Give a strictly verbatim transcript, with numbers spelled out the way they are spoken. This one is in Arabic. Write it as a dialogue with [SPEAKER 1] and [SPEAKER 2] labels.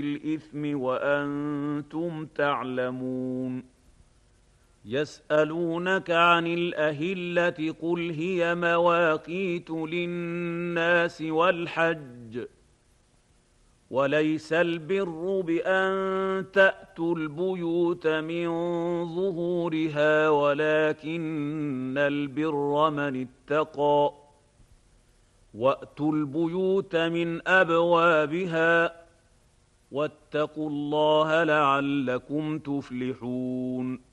[SPEAKER 1] الإثم وأنتم تعلمون. يسألونك عن الأهلة قل هي مواقيت للناس والحج وليس البر بأن تأتوا البيوت من ظهورها ولكن البر من اتقى وأتوا البيوت من أبوابها واتقوا الله لعلكم تفلحون.